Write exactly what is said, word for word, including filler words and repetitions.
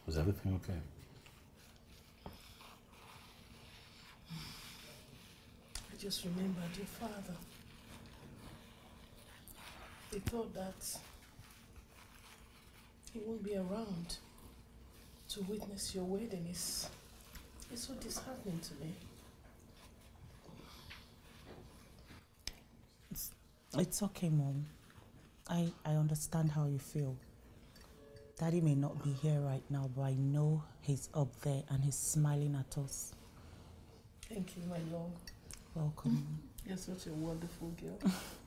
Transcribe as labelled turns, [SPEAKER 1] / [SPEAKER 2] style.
[SPEAKER 1] Was everything okay?
[SPEAKER 2] I just remembered your father. He thought that he won't be around to witness your wedding. It's, it's so disheartening to me.
[SPEAKER 3] It's, it's okay, Mom. I, I understand how you feel. Daddy may not be here right now, but I know he's up there and he's smiling at us.
[SPEAKER 2] Thank you, my love.
[SPEAKER 3] Welcome.
[SPEAKER 2] You're such a wonderful girl.